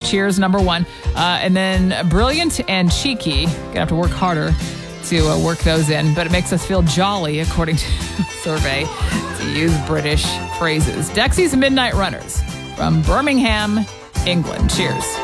Cheers, number one. And then brilliant and cheeky. Gonna have to work harder to work those in, but it makes us feel jolly, according to a survey, to use British phrases. Dexy's Midnight Runners from Birmingham, England. Cheers.